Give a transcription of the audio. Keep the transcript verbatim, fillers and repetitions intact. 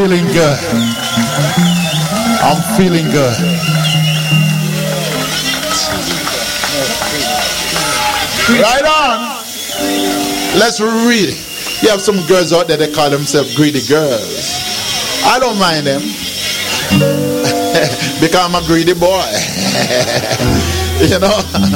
feeling good. I'm feeling good. Right on. Let's read it. You have some girls out there that call themselves greedy girls. I don't mind them. Because I'm a greedy boy. You know.